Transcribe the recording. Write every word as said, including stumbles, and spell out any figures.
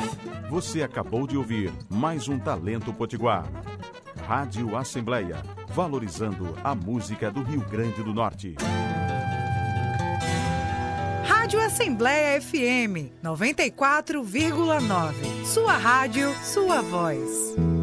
Você acabou de ouvir mais um Talento Potiguar. Rádio Assembleia, valorizando a música do Rio Grande do Norte. Rádio Assembleia F M noventa e quatro vírgula nove. Sua rádio, sua voz.